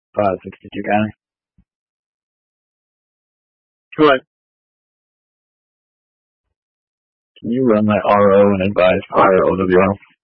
562 County. Go ahead. Can you run my RO and advise fire OWL?